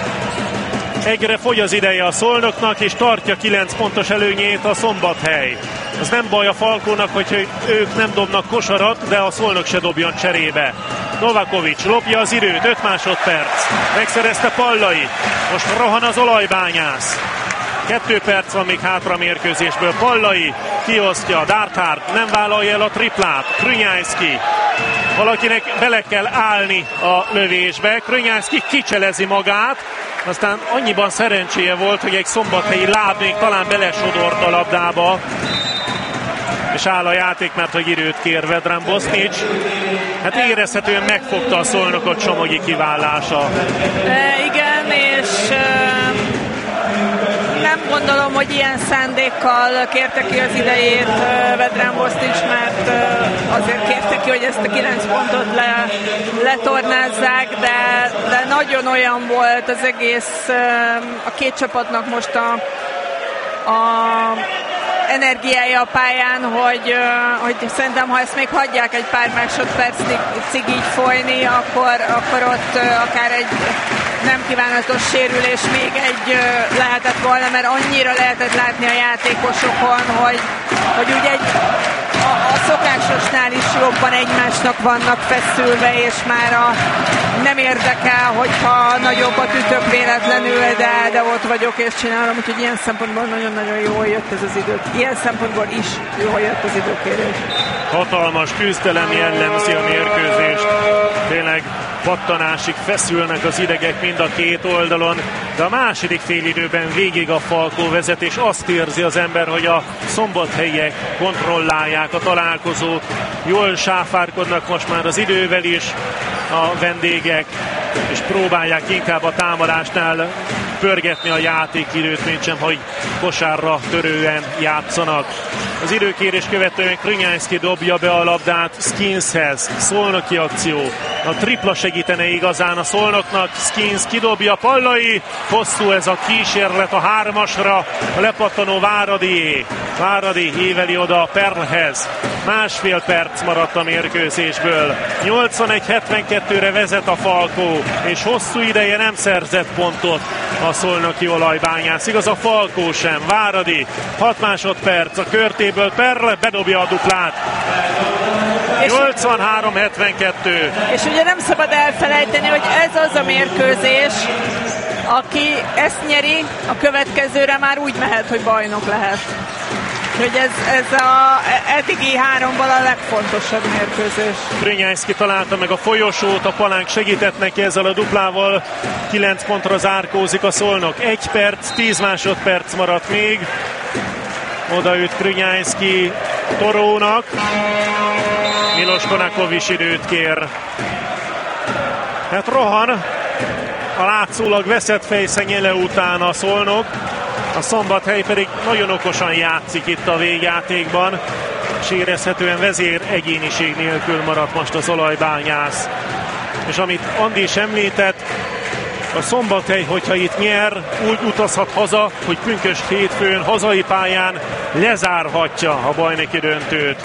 egyre fogy az ideje a Szolnoknak, és tartja kilenc pontos előnyét a Szombathely. Az nem baj a Falkónak, hogy ők nem dobnak kosarat, de a Szolnok se dobjon cserébe. Novakovics lopja az időt, öt másodperc, megszerezte Pallai, most rohan az olajbányász. Kettő perc van még hátra a mérkőzésből. Pallai kiosztja, Darthard nem vállalja el a triplát. Krnyájszki, valakinek bele kell állni a lövésbe. Krnyájszki kicselezi magát, aztán annyiban szerencséje volt, hogy egy szombathelyi láb még talán belesodort a labdába. És áll a játék, mert hogy időt kér Vedran Bosnic. Hát érezhetően megfogta a Szolnokot Somogyi kiválása. E, igen, és... Uh... nem gondolom, hogy ilyen szándékkal kérte ki az idejét Vedran Bosnic, mert azért kérte ki, hogy ezt a kilenc pontot le, letornázzák, de, de nagyon olyan volt az egész, a két csapatnak most a, a energiája a pályán, hogy, hogy szerintem, ha ezt még hagyják egy pár másodpercig így folyni, akkor, akkor ott akár egy nem kívánatos sérülés még egy lehetett volna, mert annyira lehetett látni a játékosokon, hogy, hogy ugye egy, a, a szokásosnál is jobban egymásnak vannak feszülve, és már a, nem érdekel, hogyha nagyobbat ütök véletlenül, de, de ott vagyok és csinálom, úgyhogy ilyen szempontból nagyon-nagyon jól jött ez az idő. Ilyen szempontból is jól jött az időkérés. Hatalmas küzdelem jellemzi a mérkőzést. Tényleg pattanásig feszülnek az idegek mind a két oldalon, de a második félidőben végig a Falkó vezet, és azt érzi az ember, hogy a szombathelyiek kontrollálják a találkozót. Jól sáfárkodnak most már az idővel is a vendégek, és próbálják inkább a támadásnál pörgetni a játékidőt, mint sem, hogy kosárra törően játszanak. Az időkérés követően Krnyájszki dobja be a labdát Skinshez. Szolnoki akció. A tripla segítene igazán a Szolnoknak. Skins kidobja, Pallai. Hosszú ez a kísérlet a hármasra. A lepattanó Váradié. Váradi éveli oda Perlhez. Másfél perc maradt a mérkőzésből. nyolcvanegy hetvenkettőre vezet a Falkó, és hosszú ideje nem szerzett pontot a szolnoki olajbányász. Igaz, a Falkó sem. Váradi, hat másodperc a körtéből, Perle bedobja a duplát. nyolcvanhárom hetvenkettő. És ugye nem szabad elfelejteni, hogy ez az a mérkőzés, aki ezt nyeri, a következőre már úgy mehet, hogy bajnok lehet. Hogy ez, ez a eddigi háromból a legfontosabb mérkőzés. Krönyászki találta meg a folyosót, a Palánk segített neki ezzel a duplával. kilenc pontra zárkózik a Szolnok. egy perc, tíz másodperc maradt még. Odaüt Krönyászki Torónak. Milos Konakovics időt kér. Hát rohan. A látszólag veszett fejszenyele után a Szolnok. A Szombathely pedig nagyon okosan játszik itt a végjátékban, és érezhetően vezér egyéniség nélkül maradt most az olajbányász. És amit Andi is említett, a Szombathely, hogyha itt nyer, úgy utazhat haza, hogy pünkösd hétfőn hazai pályán lezárhatja a bajnoki döntőt.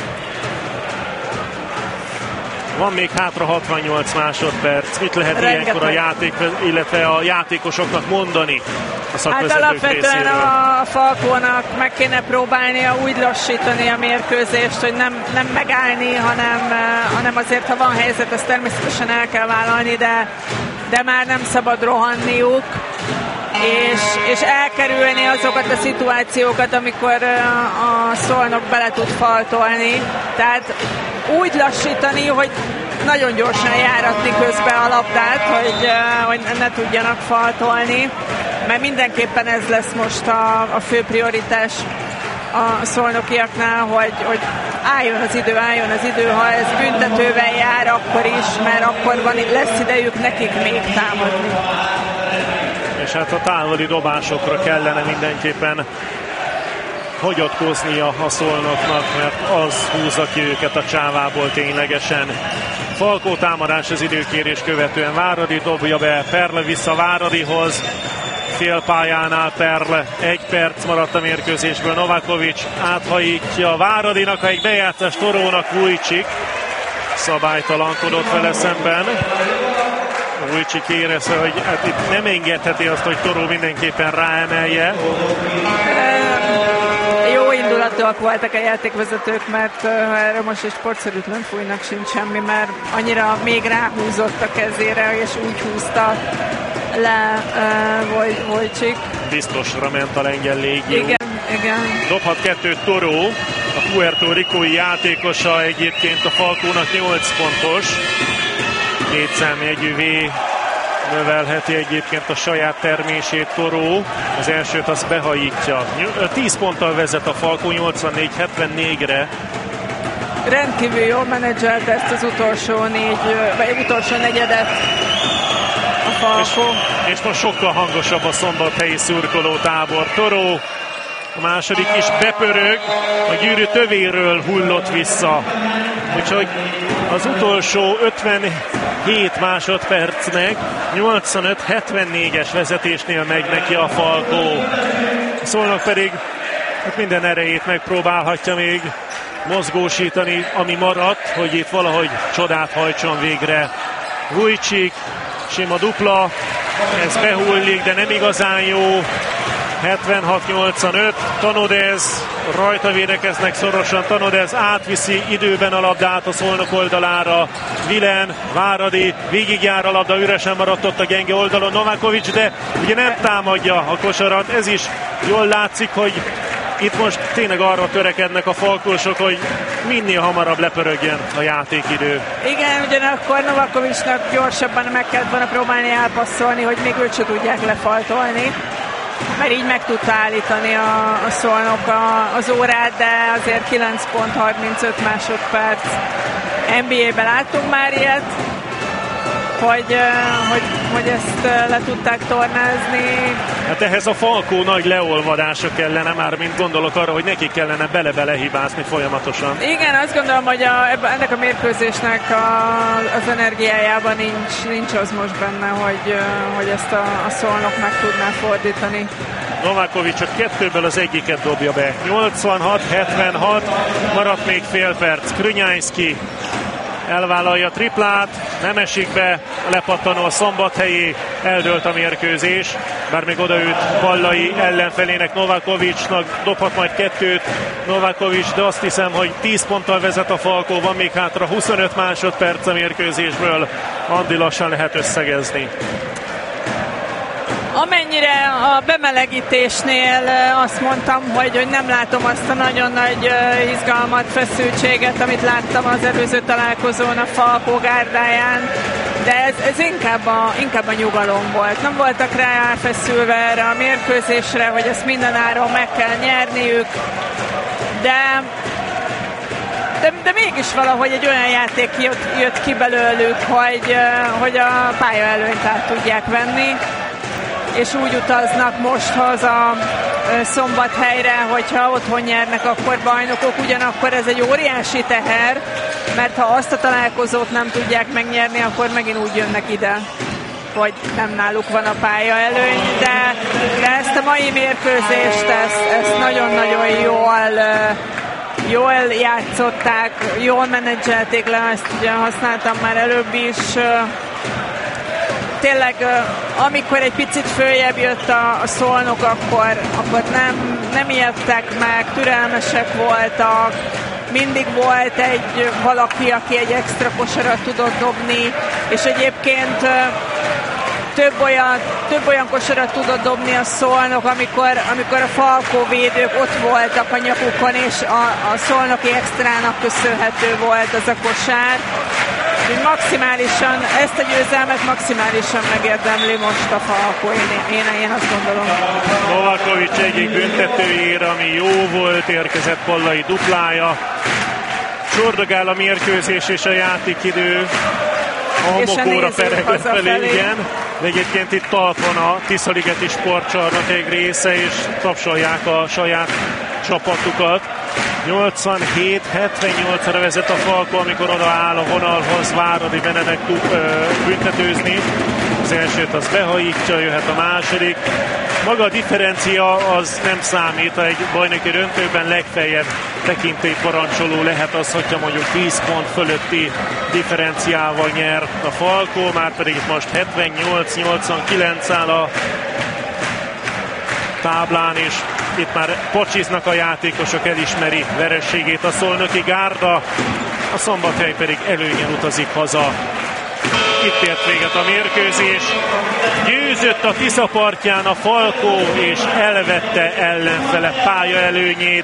Van még hátra hatvannyolc másodperc. Mit lehet rengeteg ilyenkor a játék, illetve a játékosoknak mondani a szakvezetők hát alapvetően részéről? A Falkónak meg kéne próbálnia úgy lassítani a mérkőzést, hogy nem, nem megállni, hanem, hanem azért, ha van helyzet, ezt természetesen el kell vállalni, de, de már nem szabad rohanniuk, és, és elkerülni azokat a szituációkat, amikor a Szolnok bele tud faltolni. Tehát úgy lassítani, hogy nagyon gyorsan járatni közben a labdát, hogy, hogy ne tudjanak faltolni, mert mindenképpen ez lesz most a, a fő prioritás a szolnokiaknál, hogy, hogy álljon az idő, álljon az idő, ha ez büntetővel jár, akkor is, mert akkor van, lesz idejük nekik még támadni. És hát a távoli dobásokra kellene mindenképpen hagyatkoznia a Szolnoknak, mert az húzza ki őket a csávából ténylegesen. Falkó támadás az időkérés követően, Váradi dobja be, Perle vissza Váradihoz, félpályánál Perle, egy perc maradt a mérkőzésből, Novakovics áthajítja Váradinak, ha egy bejátszás Torónak, Vujcsik szabálytalankodott vele szemben. Vujcsik érezte, hogy hát itt nem engedheti azt, hogy Toró mindenképpen ráemelje. Jó indulatúak voltak a játékvezetők, mert ha erre most egy sportszerűtlen fújnak, sincs semmi, mert annyira még ráhúzott a kezére, és úgy húzta le uh, Vujcsik. Biztosra ment a lengyel légió. Igen, igen. Dobhat kettőt Toró, a Puerto Ricói játékosa egyébként a Falkónak nyolc pontos. Két számjegyűvé növelheti egyébként a saját termését Toró. Az elsőt azt behajítja. tíz ponttal vezet a Falkó nyolcvannégy hetvennégyre. Rendkívül jól menedzselt ezt az utolsó négy, vagy utolsó negyedet a Falkó. És, és most sokkal hangosabb a szombathelyi szurkoló tábor. Toró a második is bepörög, a gyűrű tövéről hullott vissza. Úgyhogy az utolsó ötvenhét másodpercnek nyolcvanöt hetvennégyes vezetésnél megy neki a Falkó. Szolnok pedig hát minden erejét megpróbálhatja még mozgósítani, ami maradt, hogy itt valahogy csodát hajtson végre. Vujcsik, sima dupla, ez behullik, de nem igazán jó. hetvenhat nyolcvanöt, Tanodez, rajta védekeznek szorosan, Tanodez átviszi időben a labdát a Szolnok oldalára, Vilen, Váradi, végigjár a labda, üresen maradt ott a gyenge oldalon Novakovics, de ugye nem támadja a kosarat, ez is jól látszik, hogy itt most tényleg arra törekednek a falkósok, hogy minél hamarabb lepörögjön a játékidő. Igen, ugyanakkor Novakovicsnak gyorsabban meg kellett volna próbálni elpasszolni, hogy még őt se tudják lefaltolni, mert így meg tudta állítani a, a Szolnok a, az órát, de azért kilenc pont harmincöt másodperc. en bé á-ben láttunk már ilyet, hogy, hogy, hogy ezt le tudták tornázni. Hát ehhez a Falkó nagy leolvadása kellene, már mint gondolok arra, hogy neki kellene bele-bele hibázni folyamatosan. Igen, azt gondolom, hogy a, ennek a mérkőzésnek a, az energiájában nincs, nincs az most benne, hogy, hogy ezt a, a Szolnok meg tudná fordítani. Novakovic csak kettőből az egyiket dobja be. nyolcvanhat hetvenhat, maradt még fél perc. Krünyájszki elvállalja a triplát, nem esik be, a lepattanó a Szombathelyé, eldőlt a mérkőzés, bár még odaült Ballai ellenfelének, Novakovicnak, dobhat majd kettőt Novakovic, de azt hiszem, hogy tíz ponttal vezet a Falkó, van még hátra huszonöt másodperc a mérkőzésből, Andi lassan lehet összegezni. Amennyire a bemelegítésnél azt mondtam, hogy, hogy nem látom azt a nagyon nagy izgalmat, feszültséget, amit láttam az előző találkozón a Falkó gárdáján, de ez, ez inkább, a, inkább a nyugalom volt. Nem voltak rá feszülve erre a mérkőzésre, hogy ezt mindenáron meg kell nyerniük, de De, de mégis valahogy egy olyan játék jött, jött ki belőlük, hogy, hogy a pálya előnyt át tudják venni, és úgy utaznak most haza Szombathelyre, hogyha otthon nyernek, akkor bajnokok, ugyanakkor ez egy óriási teher, mert ha azt a találkozót nem tudják megnyerni, akkor megint úgy jönnek ide, hogy nem náluk van a pálya előny, de, de ezt a mai mérkőzést, ezt, ezt nagyon-nagyon jól jól játszották, jól menedzselték le, ezt ugye használtam már előbb is. Tényleg, amikor egy picit följebb jött a, a Szolnok, akkor, akkor nem, nem ijedtek meg, türelmesek voltak, mindig volt egy valaki, aki egy extra kosarat tudott dobni, és egyébként több olyan, több olyan kosarat tudott dobni a Szolnok, amikor, amikor a Falkó védők ott voltak a nyakukon, és a, a szolnoki extrának köszönhető volt az a kosár. Úgy maximálisan, ezt a győzelmet maximálisan megérdemli most a Falkó, én, én, én azt gondolom. Novakovic egyik büntetőjére, ami jó volt, érkezett Ballai duplája. Csordogál a mérkőzés és a játékidő. A homokóra peregett felé, igen. De egyébként itt talpon a Tiszaligeti sportcsarnok egy része, és tapsolják a saját csapatukat. nyolcvanhét hetvennyolcra vezet a Falkó, amikor oda áll a vonalhoz Váradi Benedek büntetőzni. Az elsőt az behajítja, jöhet a második. Maga a differencia az nem számít, egy bajnoki döntőben legfeljebb tekintélyparancsoló lehet az, hogyha mondjuk tíz pont fölötti differenciával nyer a Falkó, már pedig itt most hetvennyolc nyolcvankilenc áll a táblán, és itt már pocsiznak a játékosok, elismeri vereségét a szolnoki gárda, a Szombathely pedig előnyen utazik haza. Itt ért véget a mérkőzés. Győzött a Tisza partján a Falkó, és elvette ellenfele pálya előnyét.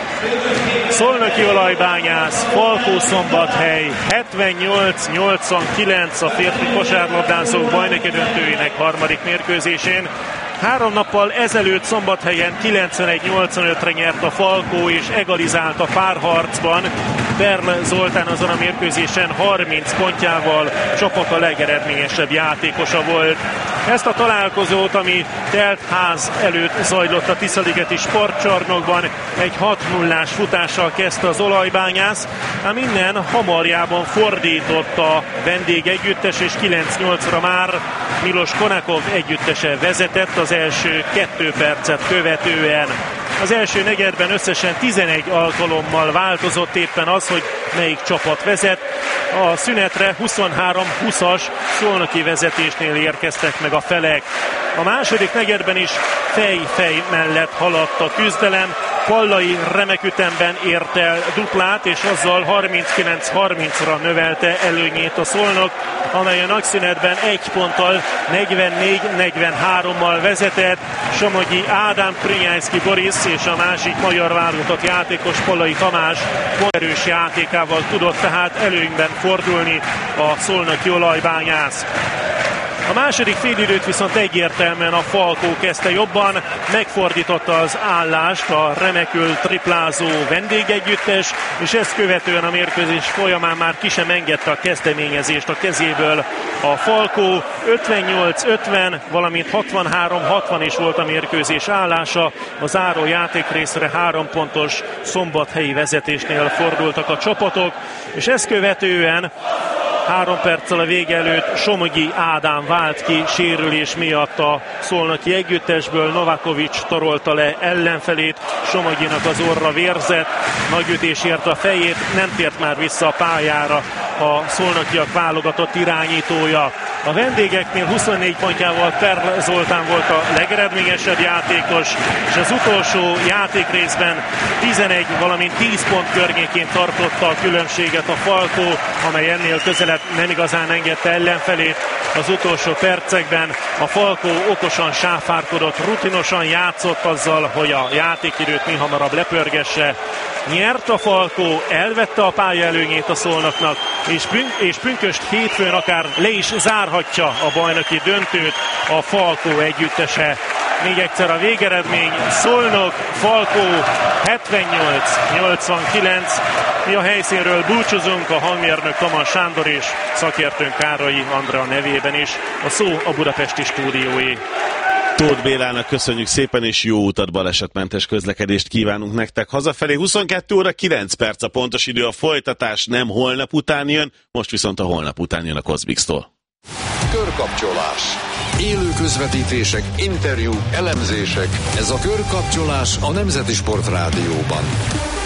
Szolnoki Olajbányász, Falkó Szombathely hetvennyolc nyolcvankilenc a férfi kosárlabdázók bajnoki döntőjének harmadik mérkőzésén. Három nappal ezelőtt Szombathelyen kilencvenegy nyolcvanötre nyert a Falkó, és egalizált a párharcban. Berl Zoltán azon a mérkőzésen harminc pontjával csapata legeredményesebb játékosa volt. Ezt a találkozót, ami telt ház előtt zajlott a Tiszaligeti sportcsarnokban, egy hat nullás futással kezdte az Olajbányász, ám innen hamarjában fordított a vendégegyüttes, és kilenc nyolcra már Milos Konakov együttese vezetett az első kettő percet követően. Az első negyedben összesen tizenegy alkalommal változott éppen az, hogy melyik csapat vezet. A szünetre huszonhárom húszas szolnoki vezetésnél érkeztek meg a felek. A második negyedben is fej-fej mellett haladt a küzdelem. Ballai remek ütemben ért el duplát, és azzal harminckilenc harmincra növelte előnyét a Szolnok, amely a nagyszünetben egy ponttal negyvennégy negyvenhárommal vezetett. Somogyi Ádám, Prinyászki Boris és a másik magyar válogatott játékos Pollai Tamás erős játékával tudott tehát előnyben fordulni a szolnoki Olajbányász. A második félidőt viszont egyértelműen a Falkó kezdte jobban, megfordította az állást a remekül triplázó vendégegyüttes, és ezt követően a mérkőzés folyamán már ki sem engedte a kezdeményezést a kezéből a Falkó. ötvennyolc ötven, valamint hatvanhárom hatvan is volt a mérkőzés állása. A záró játékrészre három pontos szombathelyi vezetésnél fordultak a csapatok, és ezt követően Három perccel a vége előtt Somogyi Ádám vált ki sérülés miatt a szolnoki együttesből. Novakovics torolta le ellenfelét, Somogyinak az orra vérzett, nagy ütés érte a fejét, nem tért már vissza a pályára a szolnokiak válogatott irányítója. A vendégeknél huszonnégy pontjával Perl Zoltán volt a legeredményesebb játékos, és az utolsó játékrészben tizenegy, valamint tíz pont környékén tartotta a különbséget a Falkó, amely ennél közelebb nem igazán engedte ellenfelét. Az utolsó percekben a Falkó okosan sáfárkodott, rutinosan játszott azzal, hogy a játékidőt mi hamarabb lepörgesse. Nyert a Falkó, elvette a pályaelőnyét a Szolnoknak, és, Pün- és Pünköst hétfőn akár le is zárhatja a bajnoki döntőt a Falkó együttese. Még egyszer a végeredmény: Szolnok, Falkó hetvennyolc nyolcvankilenc. Mi a helyszínről búcsúzunk, a hangmérnök Taman Sándor és szakértőnk Károly Andrea nevében is. A szó a budapesti stúdióé. Tóth Bélának köszönjük szépen, és jó utat, balesetmentes közlekedést kívánunk nektek hazafelé. huszonkettő óra kilenc perc a pontos idő, a folytatás nem holnap után jön, most viszont a holnap után jön a Kozmix-tól. Körkapcsolás. Élő közvetítések, interjú, elemzések. Ez a Körkapcsolás a Nemzeti Sport Rádióban.